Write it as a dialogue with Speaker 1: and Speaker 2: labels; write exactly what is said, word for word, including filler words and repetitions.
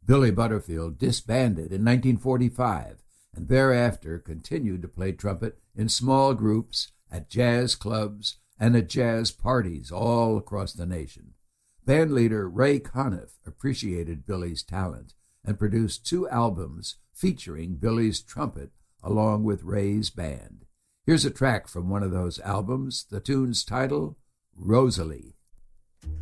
Speaker 1: Billy Butterfield disbanded in nineteen forty-five and thereafter continued to play trumpet in small groups, at jazz clubs, and at jazz parties all across the nation. Bandleader Ray Conniff appreciated Billy's talent and produced two albums featuring Billy's trumpet along with Ray's band. Here's a track from one of those albums, the tune's title, Rosalie.